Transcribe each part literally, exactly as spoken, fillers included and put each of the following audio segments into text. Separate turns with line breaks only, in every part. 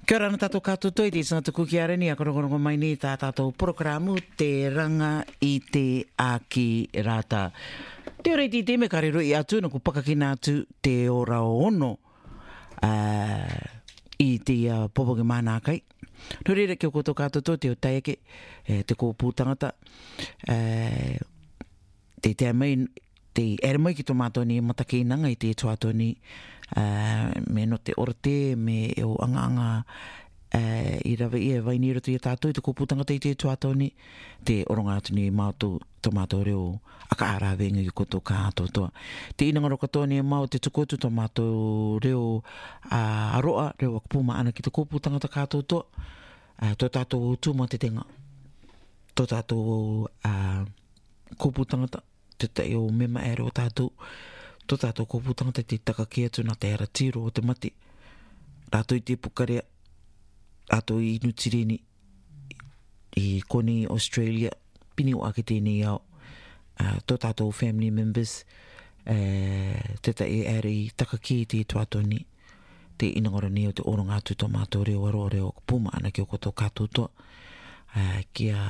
Kia ora na tātou kātou toi, te sana tuku ki are ni, a korongorongo mai ni tā tātou programu, te ranga i te āki rāta. Te ora i te me karero i atu, na ku pakakina atu te ora o ono uh, i te uh, popoke mana kai. No reira ki o koto kātou toi, te o taiake, eh, te kōpū tangata, uh, te te mai, te ere mai ki tō mātou ni matake nanga i te tuato ni, Uh, me no te orte, me e o anga anga uh, i rawa i e waini roto i a tātou i te kōpūtanga te i te tuatau ni te oronga atu ni mātou tō mātou reo aka ara venga i koto ka ato toa. Te inanga roka toa ni e mau te tukotu tō mātou reo uh, aroa, reo akapuma ana ki te kōpūtanga ta kātou toa. Uh, tō tātou tūma te tenga. Tō tātou uh, kōpūtanga ta, te te o mema e reo tātou. Tō tātou kōpūtanga te taka ki atu nā te ara tiro o te mati. Rātou i te pukarea, rātou i Nutireni, i koni Australia, pini o ake tēnei au. Uh, tō tātou family members, uh, te ta e ere i taka ki te tuato ni, te inangora ni o te oronga atu tō mātou reo aro reo kapuma ana ki o koto kātou toa. Uh, kia...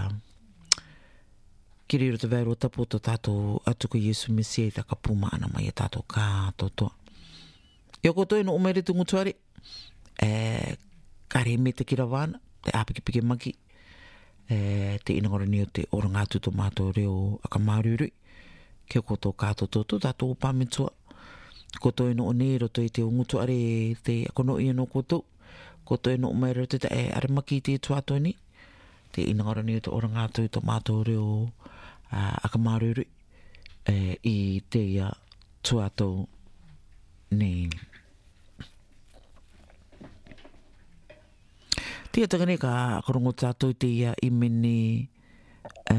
Ki riro te wairo tapo tō tātou atu ko Yesu Mesia i tā ka puma ana mai e tātou kātou toa. I o koto ino umere tungu tuare, e, kare me te kira wāna, te āpiki-piki maki, e, te inangora ni o te oranga atu tō mātou reo aka mārurui, ki o koto kātou toa tō tātou pāmentua. Koto ino o ne roto i te ungu tuare te akono i no koto, koto ino umere roto te e aramaki te tuato ni, te inangora ni o te oranga atu tō mātou reo Uh, akamāruru uh, i te uh, tuatou ni. Tia tangane ka korongo tātou te uh, imeni